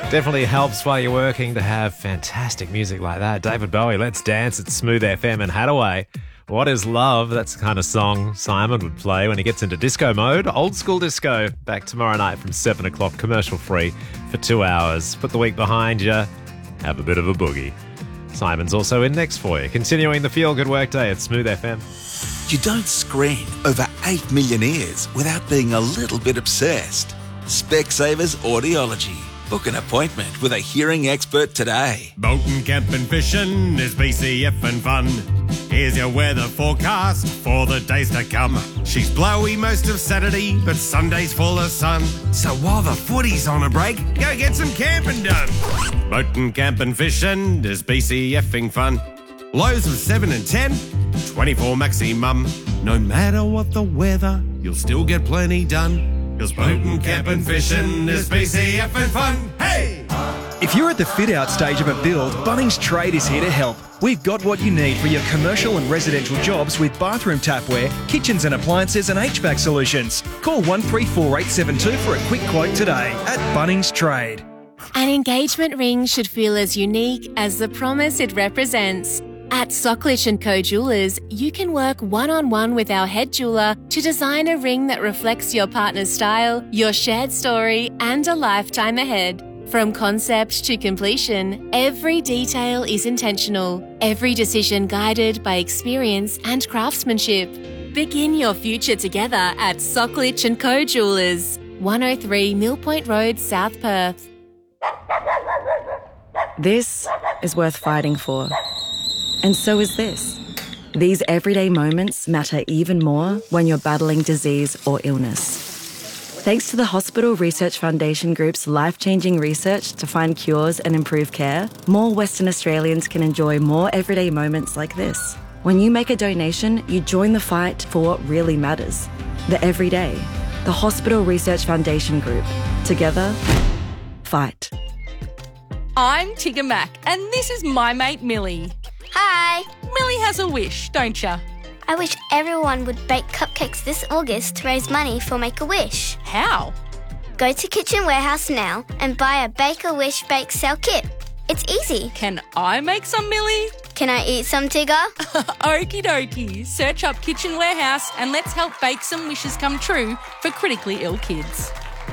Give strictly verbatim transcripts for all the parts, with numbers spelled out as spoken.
Definitely helps while you're working to have fantastic music like that. David Bowie, Let's Dance at Smooth F M and Hadaway. What is Love? That's the kind of song Simon would play when he gets into disco mode. Old school disco. Back tomorrow night from seven o'clock, commercial free for two hours. Put the week behind you. Have a bit of a boogie. Simon's also in next for you. Continuing the Feel Good Workday at Smooth F M. You don't screen over eight million ears without being a little bit obsessed. Specsavers Audiology. Book an appointment with a hearing expert today. Boating, camping, fishing is B C F and fun. Here's your weather forecast for the days to come. She's blowy most of Saturday, but Sunday's full of sun. So while the footy's on a break, go get some camping done. Boating, camping, fishing is B C F-ing fun. Lows of seven and ten, twenty-four maximum. No matter what the weather, you'll still get plenty done. Cause boating, camping, fishing is B C F and fun. Hey! If you're at the fit-out stage of a build, Bunnings Trade is here to help. We've got what you need for your commercial and residential jobs with bathroom tapware, kitchens and appliances and H V A C solutions. Call one three four eight seven two for a quick quote today at Bunnings Trade. An engagement ring should feel as unique as the promise it represents. At Socklich and Co Jewelers, you can work one-on-one with our head jeweller to design a ring that reflects your partner's style, your shared story, and a lifetime ahead. From concept to completion, every detail is intentional, every decision guided by experience and craftsmanship. Begin your future together at Socklich and Co Jewelers, one oh three Mill Point Road, South Perth. This is worth fighting for. And so is this. These everyday moments matter even more when you're battling disease or illness. Thanks to the Hospital Research Foundation Group's life-changing research to find cures and improve care, more Western Australians can enjoy more everyday moments like this. When you make a donation, you join the fight for what really matters. The everyday. The Hospital Research Foundation Group. Together, fight. I'm Tigger Mac, and this is my mate Millie. Hi! Millie has a wish, don't ya? I wish everyone would bake cupcakes this August to raise money for Make-A-Wish. How? Go to Kitchen Warehouse now and buy a Bake-A-Wish bake sale kit. It's easy. Can I make some, Millie? Can I eat some, Tigger? Okie dokie. Search up Kitchen Warehouse and let's help bake some wishes come true for critically ill kids.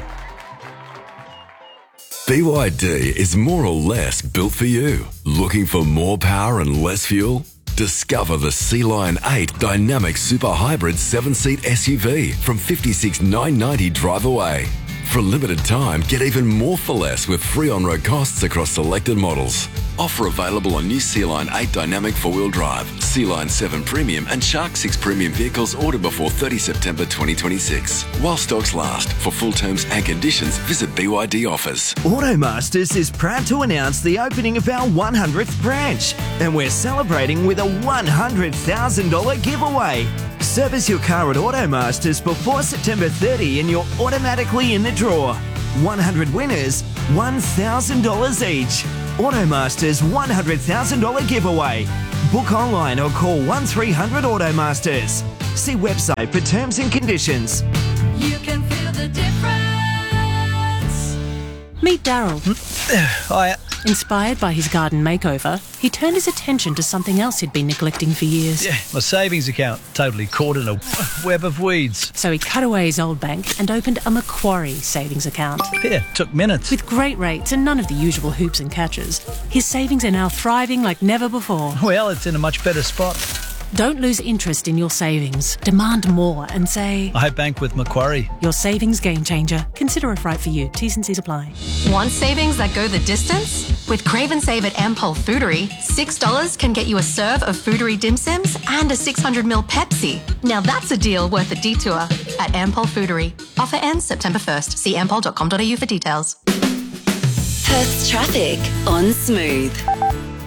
B Y D is more or less built for you. Looking for more power and less fuel? Discover the Sea Lion eight Dynamic Super Hybrid seven-seat S U V from fifty-six thousand nine hundred ninety dollars drive away. For a limited time, get even more for less with free on-road costs across selected models. Offer available on new Sea Lion eight Dynamic four-wheel drive, Sea Lion seven Premium and Shark six Premium vehicles ordered before thirtieth September twenty twenty-six. While stocks last. For full terms and conditions, visit B Y D offers. Automasters is proud to announce the opening of our one hundredth branch, and we're celebrating with a one hundred thousand dollars giveaway. Service your car at Automasters before September thirtieth and you're automatically in the draw. one hundred winners, one thousand dollars each. Automasters one hundred thousand dollars giveaway. Book online or call one three hundred Automasters. See website for terms and conditions. You can feel the difference. Meet Daryl. I... Inspired by his garden makeover, he turned his attention to something else he'd been neglecting for years. Yeah, my savings account, totally caught in a web of weeds. So he cut away his old bank and opened a Macquarie savings account. Yeah, took minutes. With great rates and none of the usual hoops and catches, his savings are now thriving like never before. Well, it's in a much better spot. Don't lose interest in your savings. Demand more and say, I bank with Macquarie. Your savings game changer. Consider if right for you. T's and C's apply. Want savings that go the distance? With Crave and Save at Ampol Foodery, six dollars can get you a serve of Foodery dim sims and a six hundred milliliter Pepsi. Now that's a deal worth a detour at Ampol Foodery. Offer ends September first. See ampol dot com dot a u for details. Perth's traffic on Smooth.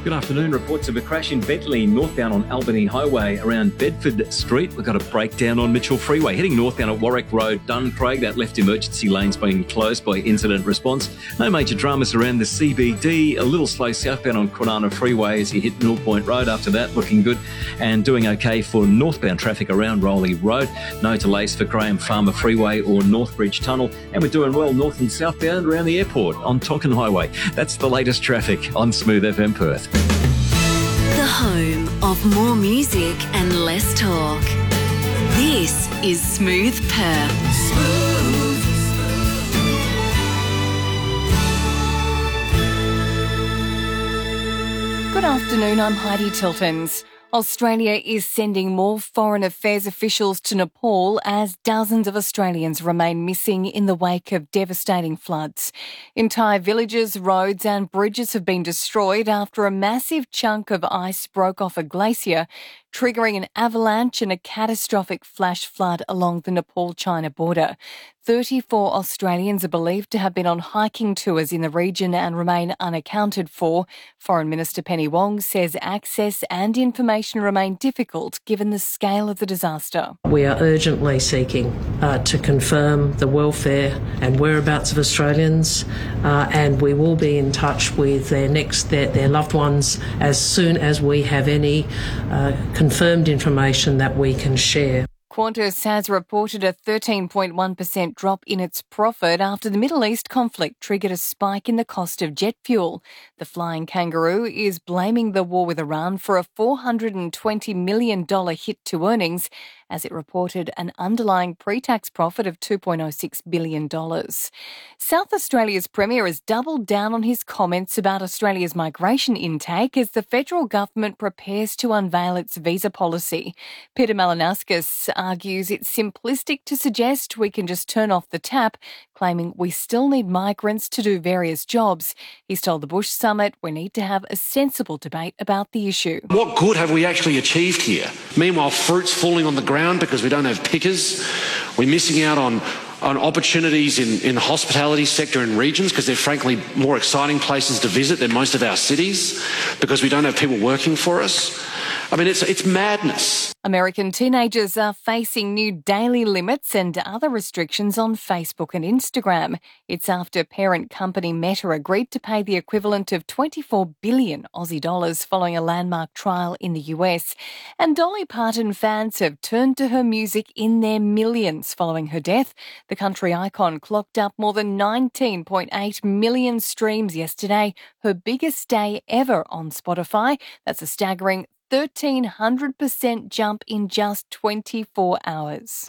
Good afternoon. Reports of a crash in Bentley, northbound on Albany Highway around Bedford Street. We've got a breakdown on Mitchell Freeway. Heading northbound at Warwick Road, Duncraig. That left emergency lane's being closed by incident response. No major dramas around the C B D. A little slow southbound on Kwinana Freeway as you hit Mill Point Road. After that, looking good and doing okay for northbound traffic around Rowley Road. No delays for Graham Farmer Freeway or Northbridge Tunnel. And we're doing well north and southbound around the airport on Tonkin Highway. That's the latest traffic on Smooth F M Perth. The home of more music and less talk. This is Smooth Perth. Smooth. Good afternoon, I'm Heidi Tiltons. Australia is sending more foreign affairs officials to Nepal as dozens of Australians remain missing in the wake of devastating floods. Entire villages, roads and bridges have been destroyed after a massive chunk of ice broke off a glacier, triggering an avalanche and a catastrophic flash flood along the Nepal-China border. thirty-four Australians are believed to have been on hiking tours in the region and remain unaccounted for. Foreign Minister Penny Wong says access and information remain difficult given the scale of the disaster. We are urgently seeking uh, to confirm the welfare and whereabouts of Australians, uh, and we will be in touch with their next their, their loved ones as soon as we have any uh, confirmed information that we can share. Qantas has reported a thirteen point one percent drop in its profit after the Middle East conflict triggered a spike in the cost of jet fuel. The Flying Kangaroo is blaming the war with Iran for a four hundred twenty million dollars hit to earnings, as it reported an underlying pre-tax profit of two point oh six billion dollars. South Australia's Premier has doubled down on his comments about Australia's migration intake as the federal government prepares to unveil its visa policy. Peter Malinauskas argues it's simplistic to suggest we can just turn off the tap, claiming we still need migrants to do various jobs. He's told the Bush Summit we need to have a sensible debate about the issue. What good have we actually achieved here? Meanwhile, fruit's falling on the ground because we don't have pickers. We're missing out on, on opportunities in, in the hospitality sector in regions because they're frankly more exciting places to visit than most of our cities because we don't have people working for us. I mean, it's it's madness. American teenagers are facing new daily limits and other restrictions on Facebook and Instagram. It's after parent company Meta agreed to pay the equivalent of twenty-four billion Aussie dollars following a landmark trial in the U S. And Dolly Parton fans have turned to her music in their millions following her death. The country icon clocked up more than nineteen point eight million streams yesterday, her biggest day ever on Spotify. That's a staggering thirteen hundred percent jump in just twenty-four hours.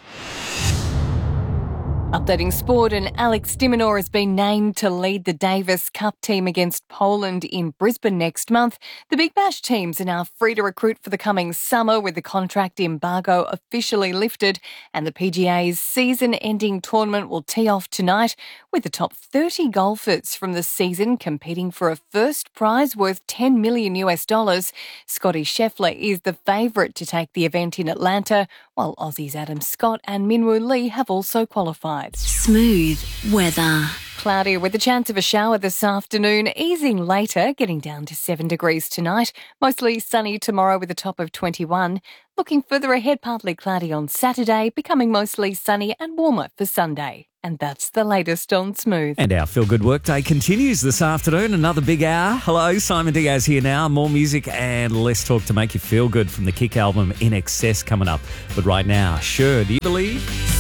Updating sport, and Alex de Minaur has been named to lead the Davis Cup team against Poland in Brisbane next month. The Big Bash teams are now free to recruit for the coming summer with the contract embargo officially lifted, and the P G A's season-ending tournament will tee off tonight with the top thirty golfers from the season competing for a first prize worth ten million US dollars. Scotty Scheffler is the favourite to take the event in Atlanta, while Aussies Adam Scott and Minwoo Lee have also qualified. Smooth weather. Cloudy with a chance of a shower this afternoon, easing later, getting down to seven degrees tonight. Mostly sunny tomorrow with a top of twenty-one. Looking further ahead, partly cloudy on Saturday, becoming mostly sunny and warmer for Sunday. And that's the latest on Smooth. And our Feel Good Workday continues this afternoon. Another big hour. Hello, Simon Diaz here now. More music and less talk to make you feel good from the Kick album In Excess coming up. But right now, sure, do you believe?